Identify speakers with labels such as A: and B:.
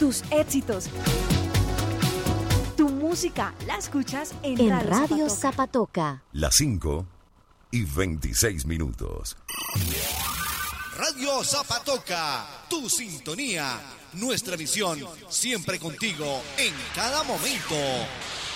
A: tus éxitos. Tu música la escuchas en
B: Radio Zapatoca.
C: Las 5:26.
D: Radio Zapatoca, tu sintonía, nuestra misión, siempre contigo, en cada momento.